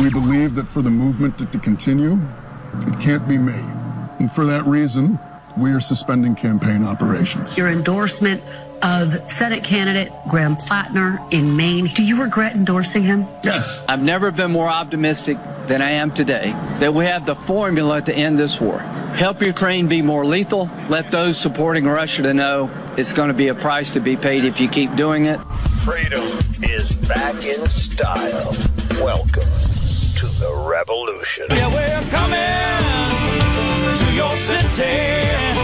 We believe that for the movement to continue, it can't be me. And for that reason, we are suspending campaign operations. Your endorsement of Senate candidate Graham Plattner in Maine. Do you regret endorsing him? Yes. I've never been more optimistic than I am today that we have the formula to end this war. Help Ukraine be more lethal. Let those supporting Russia to know it's going to be a price to be paid if you keep doing it. Freedom is back in style. Welcome to the revolution. Yeah, we're coming to your city.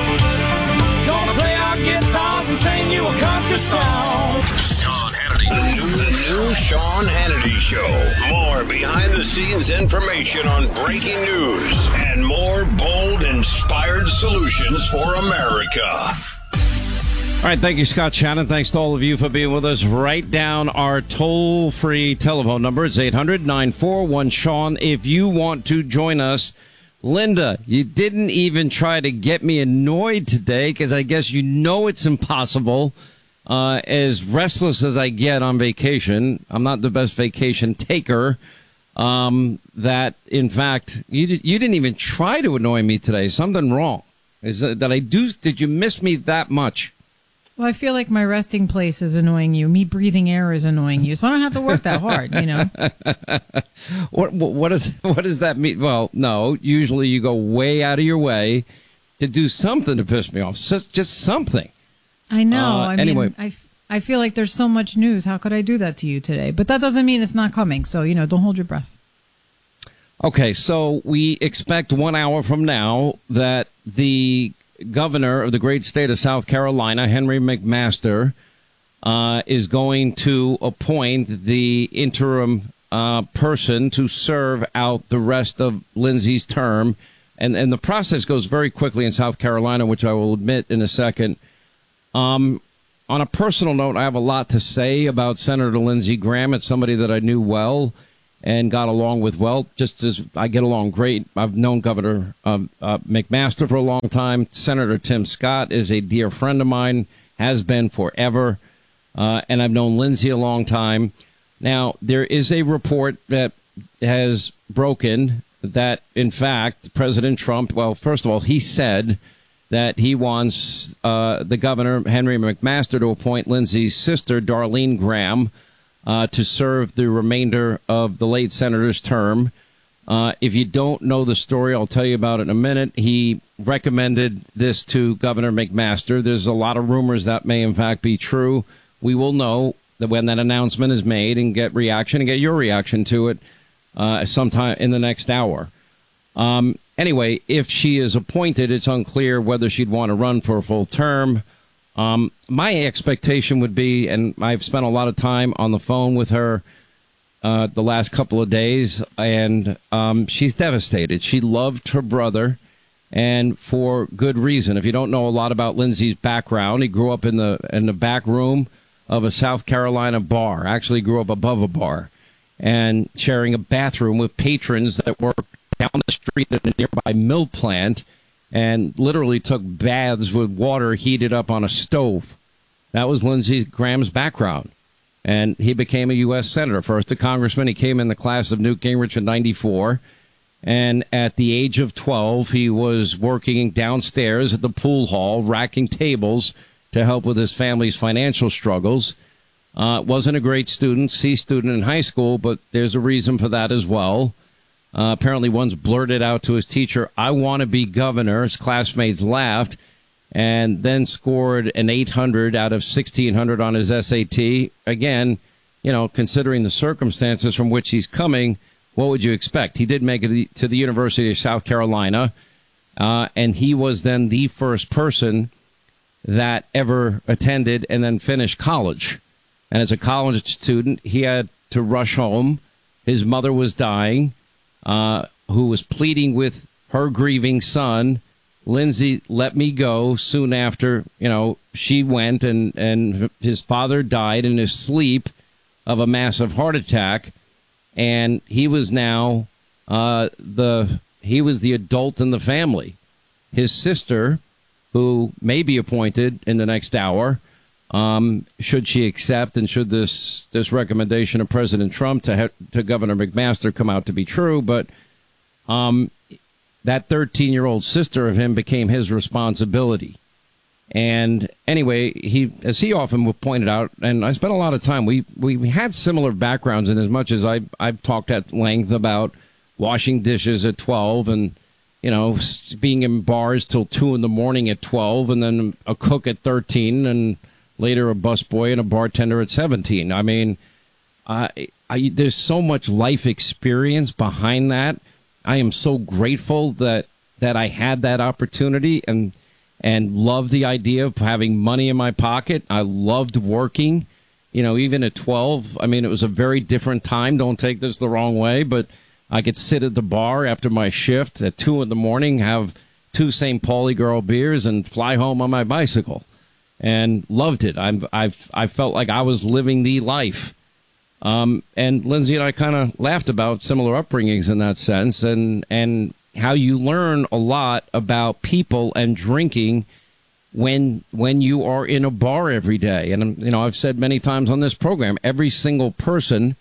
Gonna play our guitars and sing you a country song. Sean Hannity. The new Sean Hannity Show. More behind-the-scenes information on breaking news and more bold, inspired solutions for America. All right, thank you, Scott Shannon. Thanks to all of you for being with us. Write down our toll-free telephone number. It's 800-941-SEAN. If you want to join us, Linda, you didn't even try to get me annoyed today because I guess you know it's impossible. As restless as I get on vacation, I'm not the best vacation taker. That, in fact, you didn't even try to annoy me today. Something wrong. Did you miss me that much? Well, I feel like my resting place is annoying you. Me breathing air is annoying you. So I don't have to work that hard, you know. What does that mean? Well, no. Usually you go way out of your way to do something to piss me off. Just something. I know. Anyway. I feel like there's so much news. How could I do that to you today? But that doesn't mean it's not coming. So, don't hold your breath. Okay, so we expect 1 hour from now that the governor of the great state of South Carolina, Henry McMaster, is going to appoint the interim person to serve out the rest of Lindsey's term. And the process goes very quickly in South Carolina, which I will admit in a second. On a personal note, I have a lot to say about Senator Lindsey Graham. It's somebody that I knew well and got along with well, just as I get along great. I've known Governor McMaster for a long time. Senator Tim Scott is a dear friend of mine, has been forever, and I've known Lindsey a long time. Now, there is a report that has broken that, in fact, President Trump, well, first of all, he said that he wants the governor, Henry McMaster, to appoint Lindsey's sister, Darlene Graham, to serve the remainder of the late senator's term. If you don't know the story, I'll tell you about it in a minute. He recommended this to Governor McMaster. There's a lot of rumors that may, in fact, be true. We will know that when that announcement is made and get your reaction to it sometime in the next hour. Anyway, if she is appointed, it's unclear whether she'd want to run for a full term. My expectation would be, and I've spent a lot of time on the phone with her the last couple of days, and she's devastated. She loved her brother, and for good reason. If you don't know a lot about Lindsey's background, he grew up in the back room of a South Carolina bar. Actually grew up above a bar and sharing a bathroom with patrons that worked down the street at a nearby mill plant, and literally took baths with water heated up on a stove. That was Lindsey Graham's background. And he became a U.S. Senator. First a congressman. He came in the class of Newt Gingrich in 94. And at the age of 12, he was working downstairs at the pool hall, racking tables to help with his family's financial struggles. Wasn't a great student, C student in high school, but there's a reason for that as well. Apparently once blurted out to his teacher, "I want to be governor." His classmates laughed, and then scored an 800 out of 1,600 on his SAT. Again, considering the circumstances from which he's coming, what would you expect? He did make it to the University of South Carolina, and he was then the first person that ever attended and then finished college. And as a college student, he had to rush home. His mother was dying. Who was pleading with her grieving son, "Lindsey, let me go." Soon after, she went, and his father died in his sleep of a massive heart attack. And he was now he was the adult in the family. His sister, who may be appointed in the next hour, Should she accept, and should this recommendation of President Trump to Governor McMaster come out to be true? But that 13-year-old sister of him became his responsibility. And anyway, as he often pointed out, and I spent a lot of time, we had similar backgrounds in as much as I've talked at length about washing dishes at 12 and, being in bars till 2 in the morning at 12, and then a cook at 13, and later a busboy and a bartender at 17. I mean, there's so much life experience behind that. I am so grateful that I had that opportunity and loved the idea of having money in my pocket. I loved working, even at 12. I mean, it was a very different time. Don't take this the wrong way, but I could sit at the bar after my shift at 2 in the morning, have 2 St. Pauli girl beers, and fly home on my bicycle, and loved it. I felt like I was living the life. And Lindsay and I kind of laughed about similar upbringings in that sense, and how you learn a lot about people and drinking when you are in a bar every day. And, I've said many times on this program, every single person,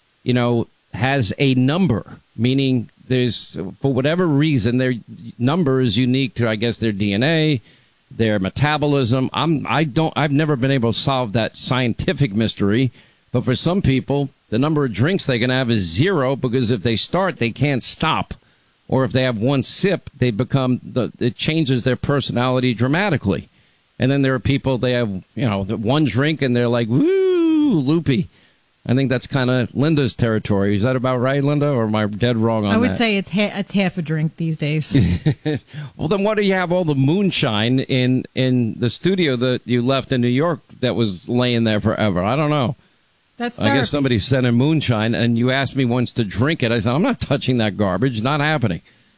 has a number, meaning there's, for whatever reason, their number is unique to, I guess, their DNA, their metabolism. I've never been able to solve that scientific mystery. But for some people, the number of drinks they can have is 0, because if they start, they can't stop. Or if they have one sip, it changes their personality dramatically. And then there are people, they have, one drink and they're like, woo, loopy. I think that's kind of Linda's territory. Is that about right, Linda? Or am I dead wrong on that? I would say it's half a drink these days. Well, then why do you have all the moonshine in the studio that you left in New York that was laying there forever? I don't know. That's therapy. I guess somebody sent in moonshine, and you asked me once to drink it. I said, I'm not touching that garbage. Not happening.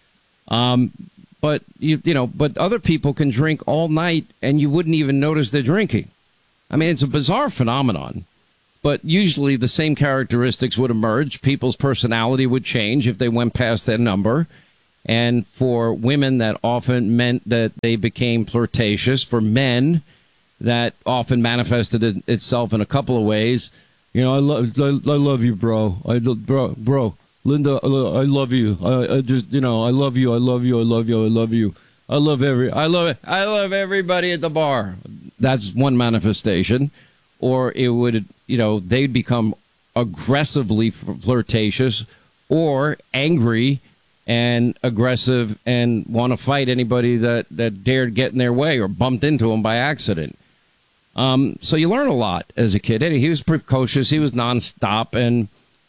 But but other people can drink all night, and you wouldn't even notice they're drinking. I mean, it's a bizarre phenomenon. But usually the same characteristics would emerge. People's personality would change if they went past their number. And for women, that often meant that they became flirtatious. For men, that often manifested itself in a couple of ways. I love you, bro. Bro, Linda, I love you. I just, I love you. I love you. I love you. I love you. I love everybody at the bar. That's one manifestation. Or it would, they'd become aggressively flirtatious or angry and aggressive and want to fight anybody that dared get in their way or bumped into them by accident. So you learn a lot as a kid. He was precocious. He was nonstop. And,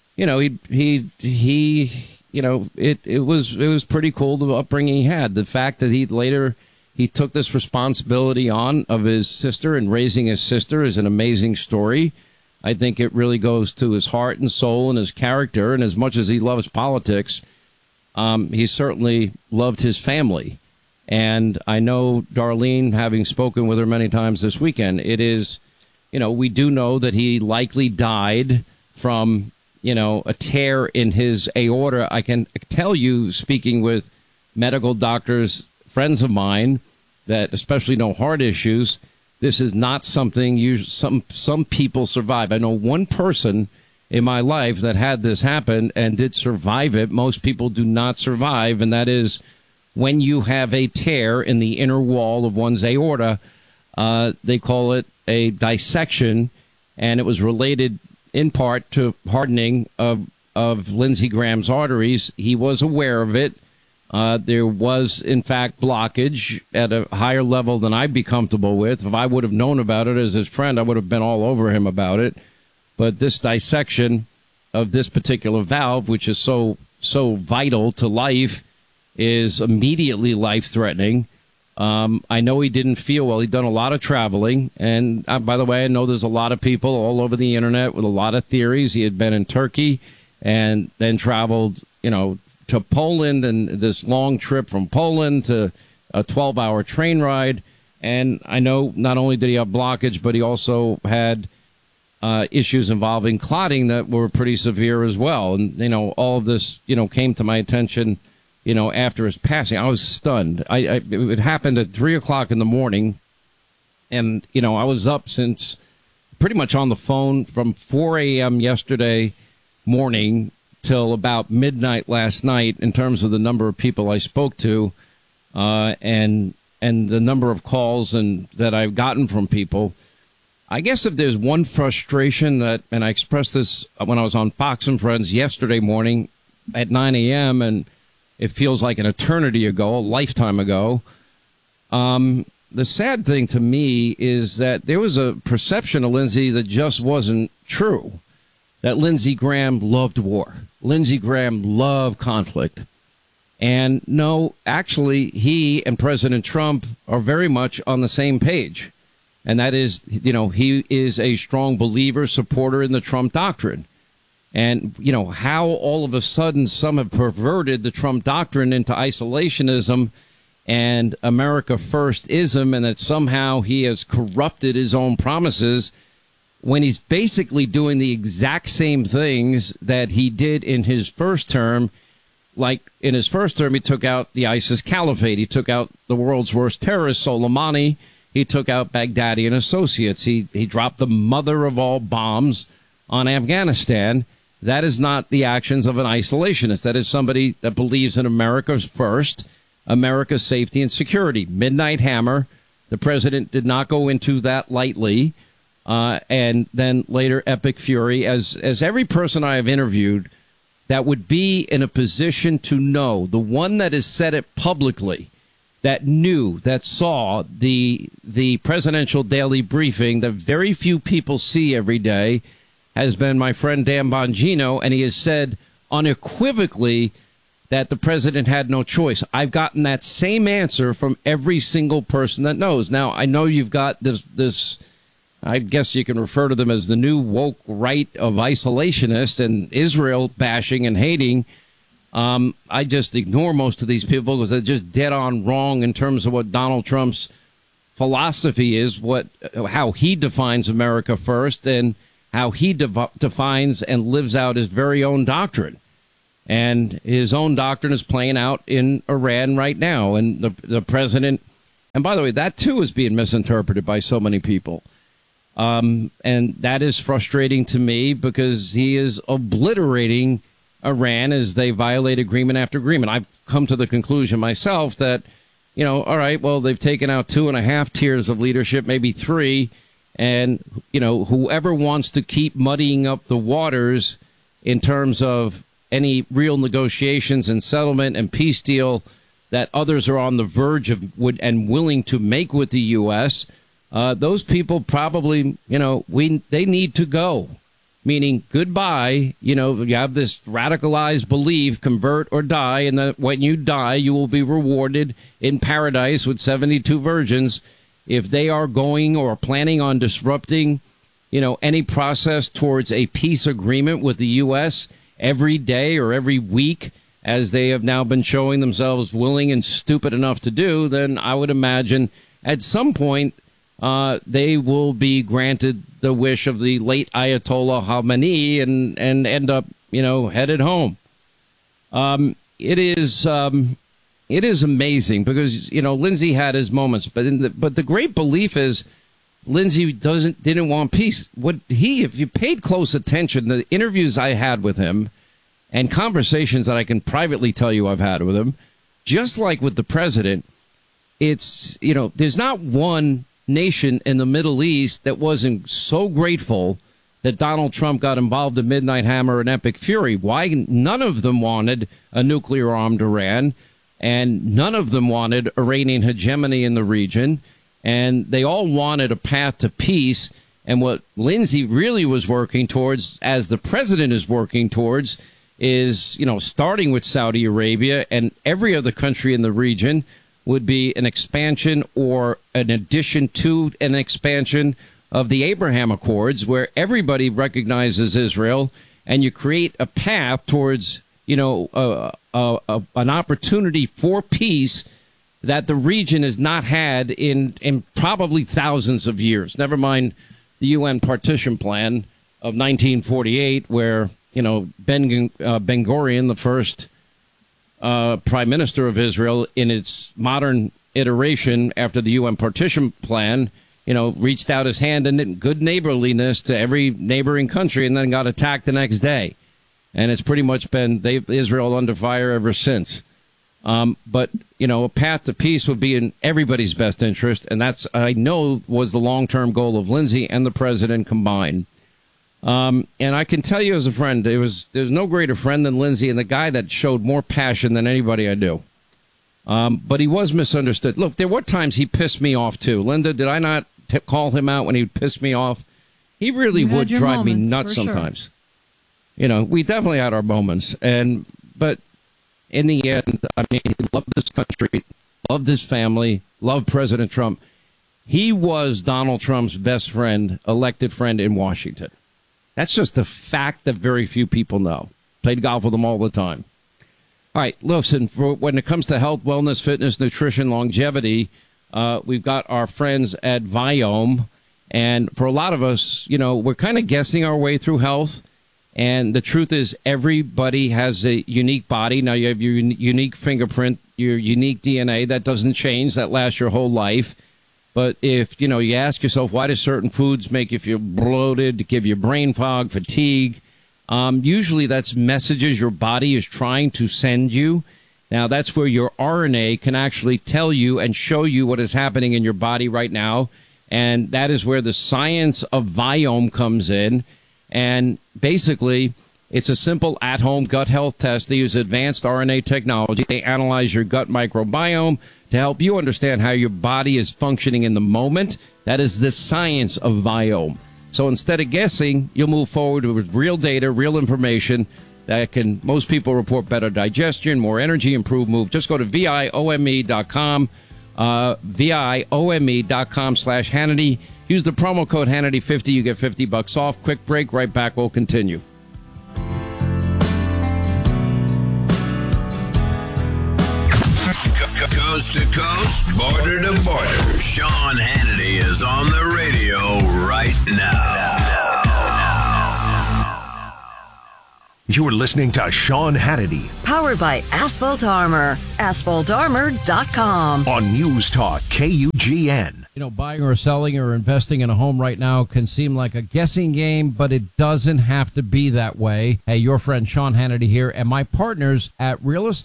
it was pretty cool, the upbringing he had. The fact that he took this responsibility on of his sister and raising his sister is an amazing story. I think it really goes to his heart and soul and his character. And as much as he loves politics, he certainly loved his family. And I know Darlene, having spoken with her many times this weekend, it is, we do know that he likely died from, a tear in his aorta. I can tell you, speaking with medical doctors, friends of mine that especially know heart issues, this is not something some people survive. I know one person in my life that had this happen and did survive it. Most people do not survive, and that is when you have a tear in the inner wall of one's aorta. They call it a dissection, and it was related in part to hardening of Lindsey Graham's arteries. He was aware of it. There was, in fact, blockage at a higher level than I'd be comfortable with. If I would have known about it as his friend, I would have been all over him about it. But this dissection of this particular valve, which is so vital to life, is immediately life-threatening. I know he didn't feel well. He'd done a lot of traveling. And by the way, I know there's a lot of people all over the Internet with a lot of theories. He had been in Turkey and then traveled, to Poland, and this long trip from Poland to a 12-hour train ride. And I know not only did he have blockage, but he also had issues involving clotting that were pretty severe as well. And, all of this, came to my attention, after his passing. I was stunned. It happened at 3 o'clock in the morning. And, I was up since pretty much on the phone from 4 a.m. yesterday morning till about midnight last night in terms of the number of people I spoke to and the number of calls that I've gotten from people. I guess if there's one frustration and I expressed this when I was on Fox and Friends yesterday morning at 9 a.m., and it feels like an eternity ago, a lifetime ago. The sad thing to me is that there was a perception of Lindsey that just wasn't true, that Lindsey Graham loved war. Lindsey Graham loved conflict. And no, actually, he and President Trump are very much on the same page. And that is, he is a strong believer, supporter in the Trump doctrine. And, how all of a sudden some have perverted the Trump doctrine into isolationism and America First-ism, and that somehow he has corrupted his own promises when he's basically doing the exact same things that he did in his first term. Like in his first term, he took out the ISIS caliphate. He took out the world's worst terrorist, Soleimani. He took out Baghdadi and associates. He dropped the mother of all bombs on Afghanistan. That is not the actions of an isolationist. That is somebody that believes in America's first, America's safety and security. Midnight Hammer. The president did not go into that lightly. And then later, Epic Fury. As every person I have interviewed that would be in a position to know, the one that has said it publicly, that knew, that saw the presidential daily briefing that very few people see every day, has been my friend Dan Bongino, and he has said unequivocally that the president had no choice. I've gotten that same answer from every single person that knows. Now, I know you've got this I guess you can refer to them as the new woke right of isolationists and Israel bashing and hating. I just ignore most of these people because they're just dead on wrong in terms of what Donald Trump's philosophy is, how he defines America first, and how he defines and lives out his very own doctrine. And his own doctrine is playing out in Iran right now. And the president, and by the way, that too is being misinterpreted by so many people. And that is frustrating to me because he is obliterating Iran as they violate agreement after agreement. I've come to the conclusion myself that, all right, well, they've taken out 2.5 tiers of leadership, maybe 3. And, whoever wants to keep muddying up the waters in terms of any real negotiations and settlement and peace deal that others are on the verge of and willing to make with the U.S., those people probably, they need to go, meaning goodbye. You have this radicalized belief, convert or die, and that when you die, you will be rewarded in paradise with 72 virgins. If they are going or planning on disrupting, any process towards a peace agreement with the U.S. every day or every week, as they have now been showing themselves willing and stupid enough to do, then I would imagine at some point, they will be granted the wish of the late Ayatollah Khamenei and end up, headed home. It is amazing because, Lindsey had his moments, but the great belief is Lindsey didn't want peace. If you paid close attention, the interviews I had with him and conversations that I can privately tell you I've had with him, just like with the president, it's, there's not one nation in the Middle East that wasn't so grateful that Donald Trump got involved in Midnight Hammer and Epic Fury. Why? None of them wanted a nuclear-armed Iran, and none of them wanted Iranian hegemony in the region, and they all wanted a path to peace. And what Lindsey really was working towards, as the president is working towards, is, starting with Saudi Arabia and every other country in the region, would be an expansion or an addition to an expansion of the Abraham Accords, where everybody recognizes Israel, and you create a path towards, an opportunity for peace that the region has not had in probably thousands of years. Never mind the UN partition plan of 1948, where, Ben Gurion, the first prime minister of Israel in its modern iteration after the UN partition plan, reached out his hand in good neighborliness to every neighboring country and then got attacked the next day. And it's pretty much been Israel under fire ever since. But, a path to peace would be in everybody's best interest. And that's, I know, was the long-term goal of Lindsey and the president combined. And I can tell you as a friend, there's no greater friend than Lindsey and the guy that showed more passion than anybody I knew. But he was misunderstood. Look, there were times he pissed me off, too. Linda, did I not call him out when he pissed me off? He really would drive me nuts sometimes. Sure. We definitely had our moments. But in the end, he loved this country, loved his family, loved President Trump. He was Donald Trump's best friend, elected friend in Washington. That's just a fact that very few people know. Played golf with him all the time. All right, listen, when it comes to health, wellness, fitness, nutrition, longevity, we've got our friends at Viome. And for a lot of us, we're kind of guessing our way through health. And the truth is everybody has a unique body. Now, you have your unique fingerprint, your unique DNA. That doesn't change. That lasts your whole life. But if, you ask yourself, why do certain foods make you feel bloated, give you brain fog, fatigue? Usually that's messages your body is trying to send you. Now, that's where your RNA can actually tell you and show you what is happening in your body right now. And that is where the science of Viome comes in. And basically, it's a simple at-home gut health test. They use advanced RNA technology. They analyze your gut microbiome to help you understand how your body is functioning in the moment. That is the science of Viome. So instead of guessing, you'll move forward with real data, real information that can, most people report better digestion, more energy, improved mood. Just go to viome.com, viome.com/Hannity. Use the promo code Hannity50. You get $50 off. Quick break. Right back. We'll continue. Coast to coast, border to border. Sean Hannity is on the radio right now. You're listening to Sean Hannity. Powered by Asphalt Armor. AsphaltArmor.com. On News Talk KUGN. Buying or selling or investing in a home right now can seem like a guessing game, but it doesn't have to be that way. Hey, your friend Sean Hannity here, and my partners at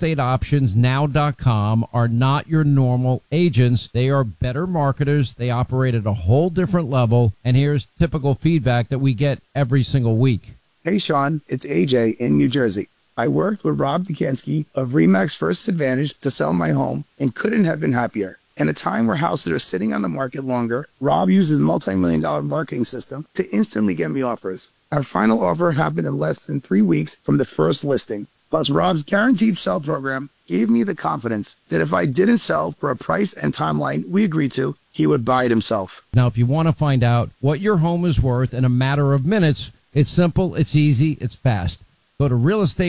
realestateoptionsnow.com are not your normal agents. They are better marketers. They operate at a whole different level, and here's typical feedback that we get every single week. Hey, Sean, it's AJ in New Jersey. I worked with Rob Dukansky of RE/MAX First Advantage to sell my home and couldn't have been happier. In a time where houses are sitting on the market longer, Rob uses a multi-million-dollar marketing system to instantly get me offers. Our final offer happened in less than 3 weeks from the first listing. Plus, Rob's guaranteed sell program gave me the confidence that if I didn't sell for a price and timeline we agreed to, he would buy it himself. Now, if you want to find out what your home is worth in a matter of minutes, it's simple, it's easy, it's fast. Go to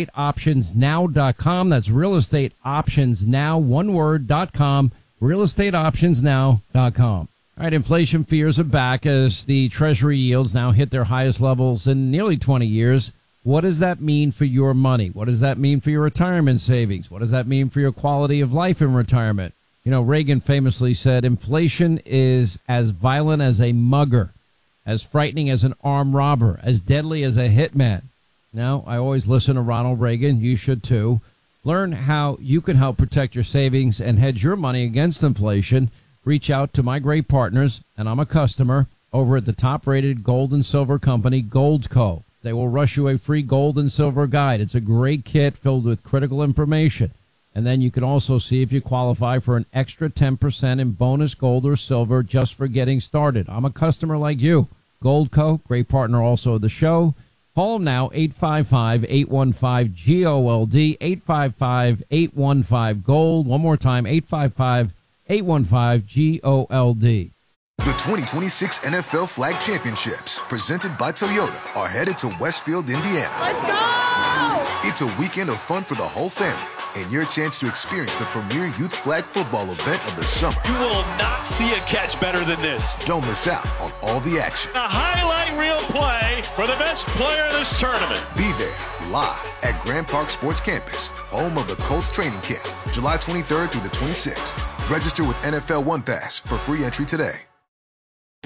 realestateoptionsnow.com. That's realestateoptionsnow, one word.com. realestateoptionsnow.com. All right, inflation fears are back as the Treasury yields now hit their highest levels in nearly 20 years. What does that mean for your money? What does that mean for your retirement savings? What does that mean for your quality of life in retirement? Reagan famously said, inflation is as violent as a mugger, as frightening as an armed robber, as deadly as a hitman. Now, I always listen to Ronald Reagan. You should, too. Learn how you can help protect your savings and hedge your money against inflation. Reach out to my great partners, and I'm a customer, over at the top-rated gold and silver company, Goldco. They will rush you a free gold and silver guide. It's a great kit filled with critical information. And then you can also see if you qualify for an extra 10% in bonus gold or silver just for getting started. I'm a customer like you. Goldco, great partner also of the show. Call them now, 855-815-GOLD, 855-815-GOLD. One more time, 855-815-GOLD. The 2026 NFL Flag Championships, presented by Toyota, are headed to Westfield, Indiana. Let's go! It's a weekend of fun for the whole family, and your chance to experience the premier youth flag football event of the summer. You will not see a catch better than this. Don't miss out on all the action. A highlight reel play for the best player in this tournament. Be there live at Grand Park Sports Campus, home of the Colts training camp, July 23rd through the 26th. Register with NFL One Pass for free entry today.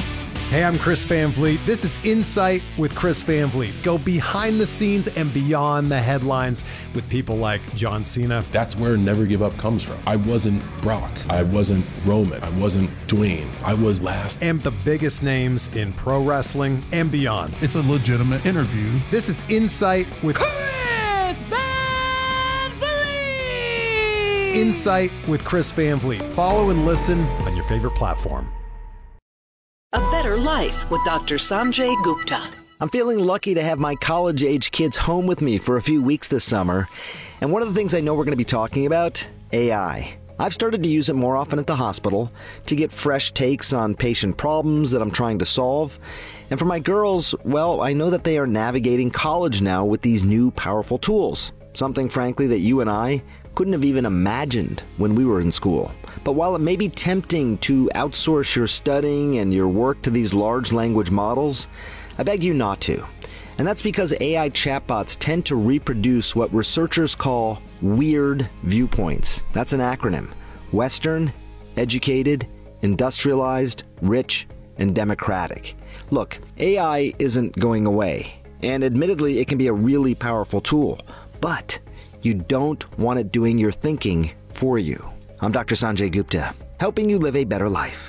Hey, I'm Chris Van Vliet. This is Insight with Chris Van Vliet. Go behind the scenes and beyond the headlines with people like John Cena. That's where Never Give Up comes from. I wasn't Brock. I wasn't Roman. I wasn't Dwayne. I was last. And the biggest names in pro wrestling and beyond. It's a legitimate interview. This is Insight with Chris Van Vliet! Insight with Chris Van Vliet. Follow and listen on your favorite platform. A better life with Dr. Sanjay Gupta. I'm feeling lucky to have my college-age kids home with me for a few weeks this summer. And one of the things I know we're going to be talking about, AI. I've started to use it more often at the hospital to get fresh takes on patient problems that I'm trying to solve. And for my girls, well, I know that they are navigating college now with these new powerful tools. Something, frankly, that you and I couldn't have even imagined when we were in school. But while it may be tempting to outsource your studying and your work to these large language models, I beg you not to. And that's because AI chatbots tend to reproduce what researchers call weird viewpoints. That's an acronym. Western, educated, industrialized, rich, and democratic. Look, AI isn't going away. And admittedly, it can be a really powerful tool. But you don't want it doing your thinking for you. I'm Dr. Sanjay Gupta, helping you live a better life.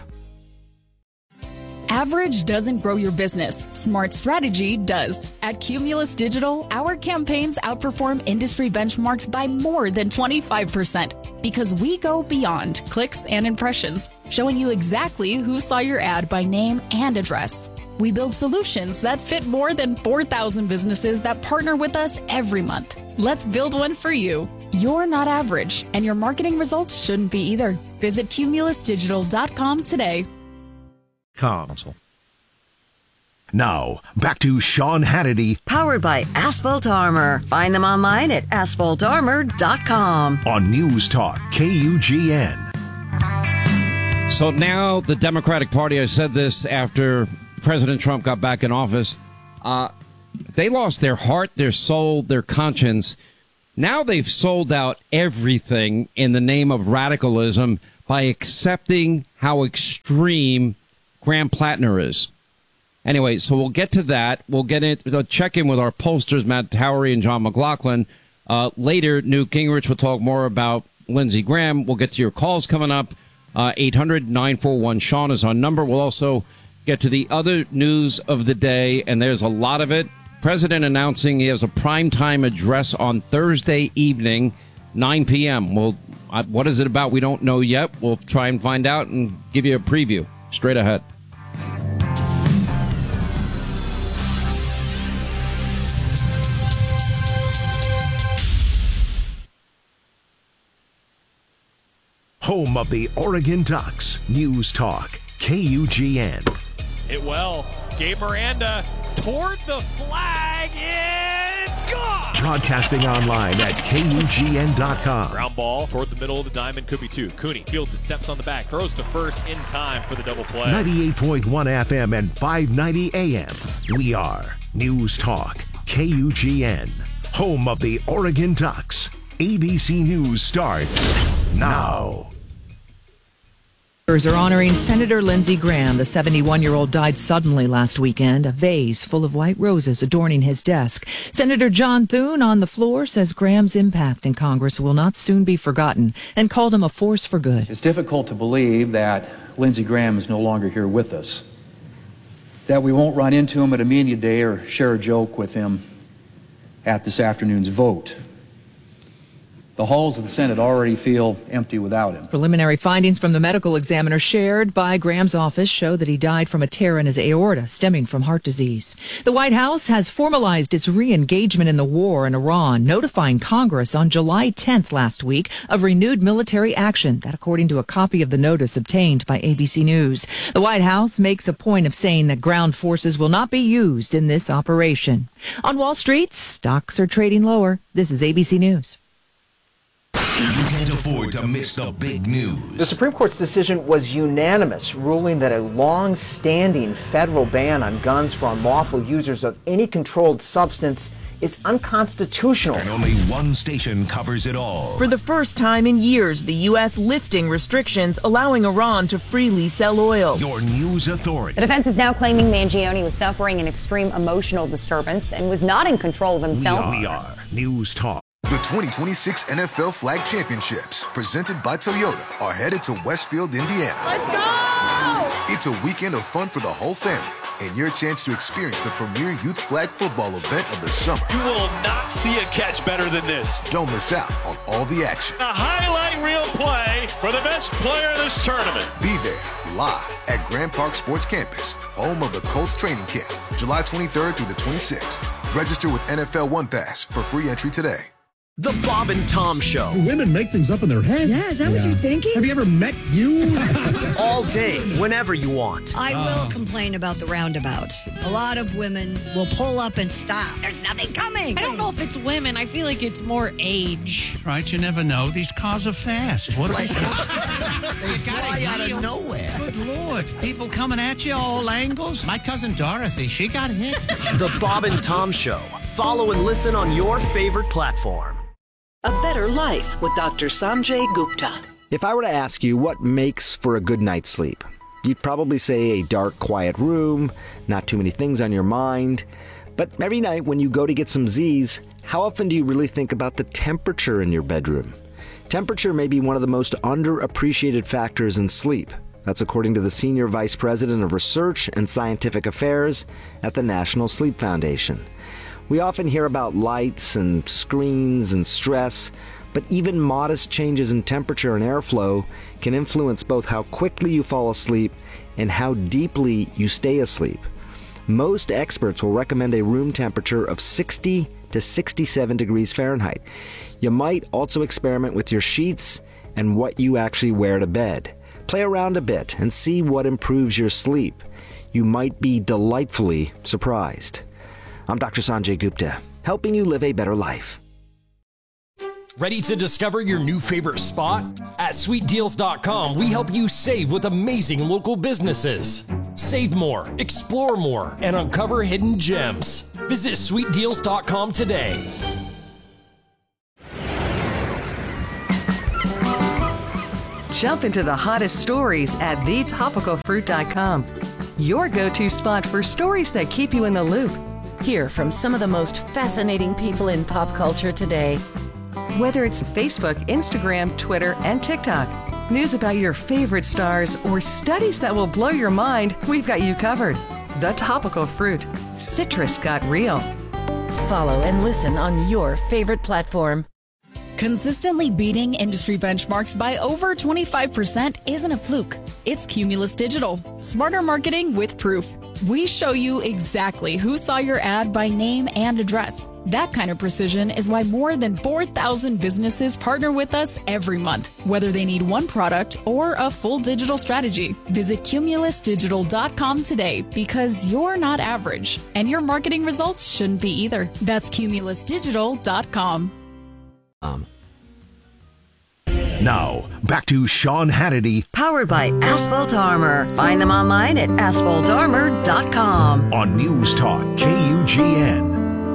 Average doesn't grow your business. Smart strategy does. At Cumulus Digital, our campaigns outperform industry benchmarks by more than 25% because we go beyond clicks and impressions, showing you exactly who saw your ad by name and address. We build solutions that fit more than 4,000 businesses that partner with us every month. Let's build one for you. You're not average, and your marketing results shouldn't be either. Visit cumulusdigital.com today. Console. Now, back to Sean Hannity. Powered by Asphalt Armor. Find them online at asphaltarmor.com. On News Talk, KUGN. So now the Democratic Party, I said this after President Trump got back in office, they lost their heart, their soul, their conscience. Now they've sold out everything in the name of radicalism by accepting how extreme Graham Plattner is. Anyway, so we'll get to that. We'll check in with our pollsters, Matt Towery and John McLaughlin. Later, Newt Gingrich will talk more about Lindsey Graham. We'll get to your calls coming up. 800-941-SEAN is our number. We'll also get to the other news of the day, and there's a lot of it. President announcing he has a primetime address on Thursday evening, 9 p.m. Well, what is it about? We don't know yet. We'll try and find out and give you a preview. Straight ahead. Home of the Oregon Ducks. News Talk, KUGN. Hit well. Gabe Miranda toward the flag. It's gone. Broadcasting online at KUGN.com. Ground ball toward the middle of the diamond. Could be two. Cooney fields it, steps on the back, throws to first in time for the double play. 98.1 FM and 590 AM. We are News Talk, KUGN. Home of the Oregon Ducks. ABC News starts now. Are honoring Senator Lindsey Graham. The 71-year-old died suddenly last weekend. A vase full of white roses adorning his desk. Senator John Thune on the floor says Graham's impact in Congress will not soon be forgotten and called him a force for good. It's difficult to believe that Lindsey Graham is no longer here with us, that we won't run into him at a media day or share a joke with him at this afternoon's vote. The halls of the Senate already feel empty without him. Preliminary findings from the medical examiner shared by Graham's office show that he died from a tear in his aorta stemming from heart disease. The White House has formalized its re-engagement in the war in Iran, notifying Congress on July 10th last week of renewed military action. That according to a copy of the notice obtained by ABC News. The White House makes a point of saying that ground forces will not be used in this operation. On Wall Street, stocks are trading lower. This is ABC News. You can't afford to miss the big news. The Supreme Court's decision was unanimous, ruling that a long-standing federal ban on guns for unlawful users of any controlled substance is unconstitutional. And only one station covers it all. For the first time in years, the U.S. lifting restrictions, allowing Iran to freely sell oil. Your news authority. The defense is now claiming Mangione was suffering an extreme emotional disturbance and was not in control of himself. We are News Talk. The 2026 NFL Flag Championships, presented by Toyota, are headed to Westfield, Indiana. Let's go! It's a weekend of fun for the whole family and your chance to experience the premier youth flag football event of the summer. You will not see a catch better than this. Don't miss out on all the action. A highlight reel play for the best player in this tournament. Be there live at Grand Park Sports Campus, home of the Colts training camp, July 23rd through the 26th. Register with NFL One Pass for free entry today. The Bob and Tom Show. Women make things up in their head. Yeah, is that what you're thinking? Have you ever met you? All day, whenever you want. I will complain about the roundabouts. A lot of women will pull up and stop. There's nothing coming. I don't know if it's women. I feel like it's more age. Right, you never know. These cars are fast. What They fly out of nowhere. Good Lord. People coming at you all angles. My cousin Dorothy, she got hit. The Bob and Tom Show. Follow and listen on your favorite platform. A Better Life with Dr. Sanjay Gupta. If I were to ask you what makes for a good night's sleep, you'd probably say a dark, quiet room, not too many things on your mind. But every night when you go to get some Z's, how often do you really think about the temperature in your bedroom? Temperature may be one of the most underappreciated factors in sleep. That's according to the Senior Vice President of Research and Scientific Affairs at the National Sleep Foundation. We often hear about lights and screens and stress, but even modest changes in temperature and airflow can influence both how quickly you fall asleep and how deeply you stay asleep. Most experts will recommend a room temperature of 60 to 67 degrees Fahrenheit. You might also experiment with your sheets and what you actually wear to bed. Play around a bit and see what improves your sleep. You might be delightfully surprised. I'm Dr. Sanjay Gupta, helping you live a better life. Ready to discover your new favorite spot? At sweetdeals.com, we help you save with amazing local businesses. Save more, explore more, and uncover hidden gems. Visit sweetdeals.com today. Jump into the hottest stories at thetopicalfruit.com. Your go-to spot for stories that keep you in the loop. Hear from some of the most fascinating people in pop culture today. Whether it's Facebook, Instagram, Twitter, and TikTok, news about your favorite stars, or studies that will blow your mind, we've got you covered. The Topical Fruit. Citrus got real. Follow and listen on your favorite platform. Consistently beating industry benchmarks by over 25% isn't a fluke. It's Cumulus Digital. Smarter marketing with proof. We show you exactly who saw your ad by name and address. That kind of precision is why more than 4,000 businesses partner with us every month, whether they need one product or a full digital strategy. Visit cumulusdigital.com today because you're not average, and your marketing results shouldn't be either. That's cumulusdigital.com. Now, back to Sean Hannity. Powered by Asphalt Armor. Find them online at asphaltarmor.com. On News Talk, KUGN.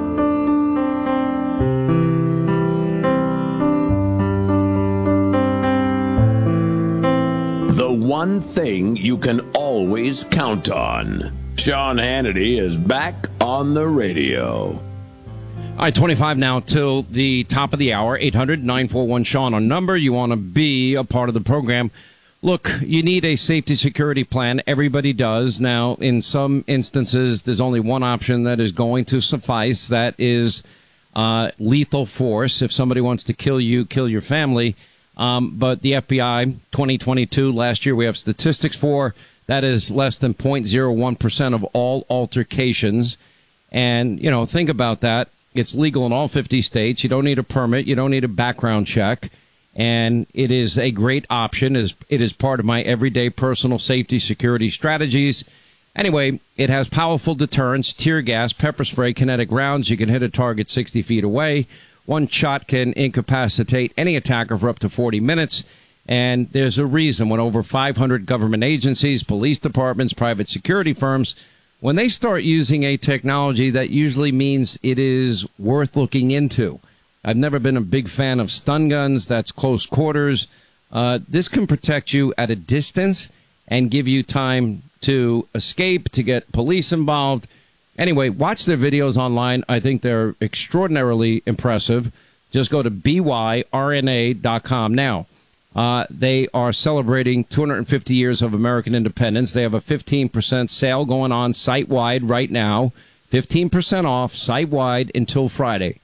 The one thing you can always count on. Sean Hannity is back on the radio. All right, 25 now till the top of the hour. 800-941-SEAN on number. You want to be a part of the program. Look, you need a safety security plan. Everybody does. Now, in some instances, there's only one option that is going to suffice. That is lethal force. If somebody wants to kill you, kill your family. But the FBI, 2022, last year we have statistics for, that is less than 0.01% of all altercations. And, you know, think about that. It's legal in all 50 states. You don't need a permit. You don't need a background check. And it is a great option. It is part of my everyday personal safety security strategies. Anyway, it has powerful deterrence, tear gas, pepper spray, kinetic rounds. You can hit a target 60 feet away. One shot can incapacitate any attacker for up to 40 minutes. And there's a reason when over 500 government agencies, police departments, private security firms when they start using a technology, that usually means it is worth looking into. I've never been a big fan of stun guns. That's close quarters. This can protect you at a distance and give you time to escape, to get police involved. Anyway, watch their videos online. I think they're extraordinarily impressive. Just go to byrna.com now. They are celebrating 250 years of American independence. They have a 15% sale going on site-wide right now. 15% off site-wide until Friday.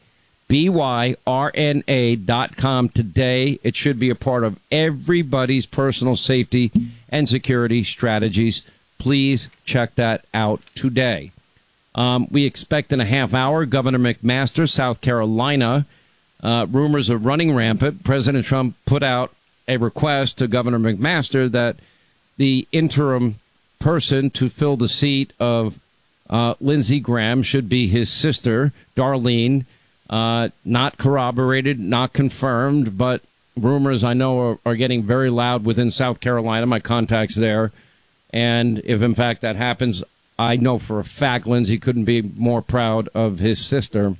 byrna.com today. It should be a part of everybody's personal safety and security strategies. Please check that out today. We expect in a half hour, Governor McMaster, South Carolina. Rumors are running rampant. President Trump put out a request to Governor McMaster that the interim person to fill the seat of Lindsey Graham should be his sister, Darlene. Not corroborated, not confirmed, but rumors I know are getting very loud within South Carolina, my contacts there. And if, in fact, that happens, I know for a fact Lindsey couldn't be more proud of his sister.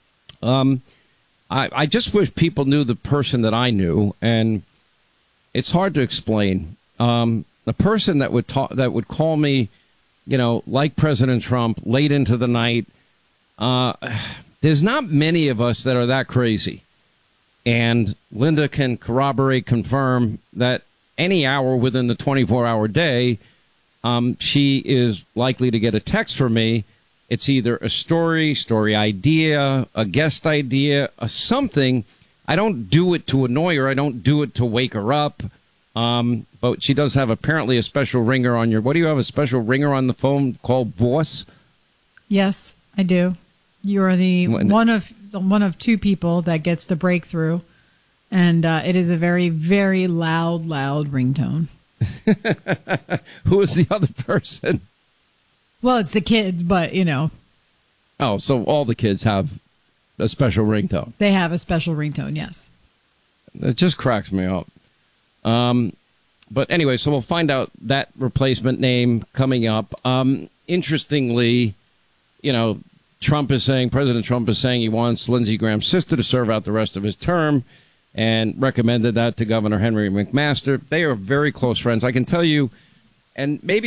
I just wish people knew the person that I knew, and it's hard to explain. The person that would call me, like President Trump, late into the night. There's not many of us that are that crazy. And Linda can corroborate, confirm that any hour within the 24-hour day, she is likely to get a text from me. It's either a story idea, a guest idea, something. I don't do it to annoy her. I don't do it to wake her up. But she does have apparently a special ringer on your... What do you have, a special ringer on the phone called Boss? Yes, I do. You are the one of two people that gets the breakthrough, and it is a very, very loud ringtone. Who is the other person? Well, it's the kids, but Oh, so all the kids have a special ringtone. They have a special ringtone, yes. It just cracks me up. But anyway, so we'll find out that replacement name coming up. Interestingly, President Trump is saying he wants Lindsey Graham's sister to serve out the rest of his term and recommended that to Governor Henry McMaster. They are very close friends. I can tell you, and maybe